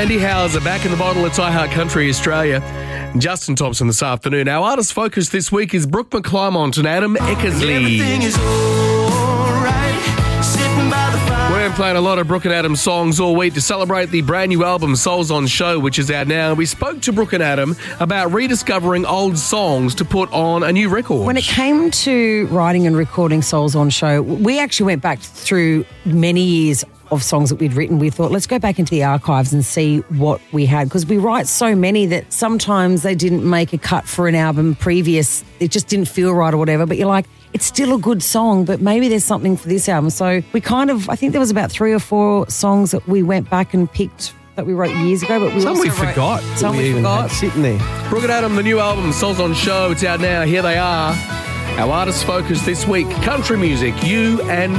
Andy Howser back in the bottle. It's iHeart Country Australia. Justin Thompson this afternoon. Our artist focus this week is Brooke McClymont and Adam Eckersley. Everything is alright, sitting by the fire. We're playing a lot of Brooke and Adam songs all week to celebrate the brand new album Souls on Show, which is out now. We spoke to Brooke and Adam about rediscovering old songs to put on a new record. When it came to writing and recording Souls on Show, we actually went back through many years of songs that we'd written. We thought, let's go back into the archives and see what we had, because we write so many that sometimes they didn't make a cut for an album previous. It just didn't feel right or whatever, but you're like, it's still a good song, but maybe there's something for this album. So we I think there was about 3 or 4 songs that we went back and picked that we wrote years ago, but some we forgot. Some we forgot. Sitting there. Brooke and Adam, the new album Souls on Show, it's out now. Here they are. Our artist focus this week, country music, you and